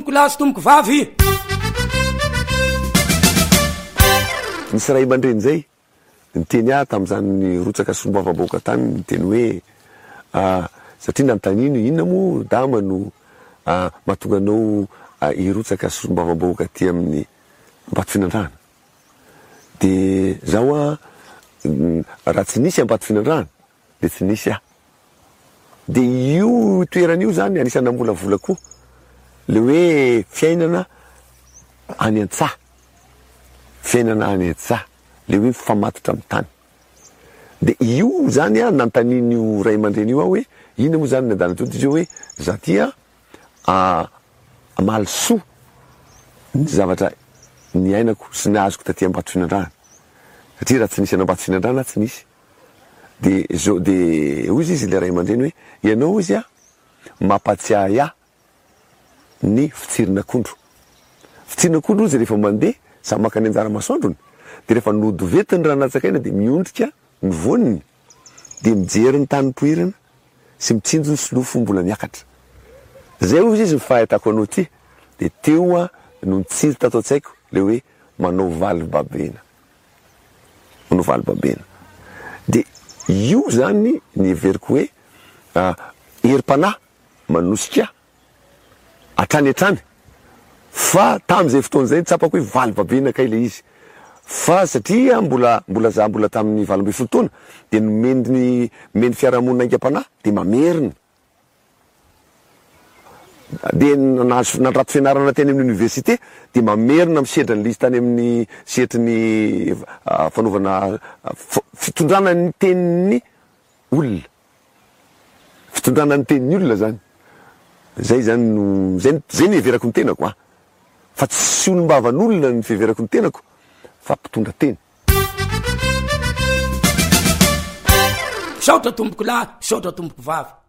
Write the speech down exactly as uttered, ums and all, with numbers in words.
tomboko lahy sy tomboko vavy. Nisy ray aman-dreny zay niteny ahy tam'izany rotsaka sombavaboaka tany niteny hoe ah satria nanontany ino inona mo dama no ah mahatonga anao hirotsaka sombavaboaka ty amin'ny Ambato Finandrana. De zaho a raha tsy nisy Ambato Finandrana de tsy nisy aho. De io toeran'io zany anisana mbola koa le hoe fiainana any an-tsaha, fiainana any an-tsaha, le hoe mifamatotra amin'ny tany. De io zany a nantanin'io ray aman-dreny io aho hoe ina moa zany nadana to izy hoe za tia a mahalosoa ny zavatra ny ainako sy ny azoko taty Ambato Finandrana. Satria raha tsy nisy an'Ambato Finandrana tsy nisy. De zo de hoy izy le ray aman-dreny hoe ianao izy a mampatsiahy ahy ny fitsirin'akondro. Fitsirin'akondro izy rehefa mandeha samy maka ny anjara masoandrony. De rehefa nody vetiny raha natsakaina de miondrika ny voniny de mijery ny tany poirina sy mitsinjo ny silofo mbola miakatra. Zay hoy izy fahitako anao ty. De teo a no nitsiro tato an-tsaiko le hoe manao valy babena. Manao valy babena. De io zany ny everiko hoe ah, erim-panahy manosika atrany atrany. Fa tam'izay fotoana zay tsapako hoe valy babena kay le izy. Fa satria mbola mbola za mbola tamin'ny valo ambin'ny folo taona de nomeny meny fiarahamonina aingam-panahy de mamerina. De nahazo nandrato fianarana teny amin'ny université de mamerina misedra ny lizy tany amin'ny setrin'ny uh, fanaovana uh, fitondrana ny tenin'ny olona, fitondrana ny tenin'ny olona zany. Zay zany no zay, zay ny everako ny tenako a. Fa tsy olom-bavan'olona ny fiheverako ny tenako fa mpitondra teny. Saotra tomboko lahy, saotra tomboko vavy.